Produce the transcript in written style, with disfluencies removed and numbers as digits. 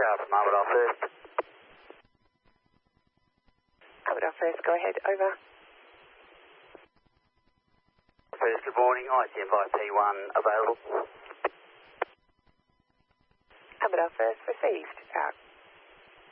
Charles from Armadale First. Armadale First, go ahead, over. First, good morning, ICM 5P1 available. Armadale First, received, out.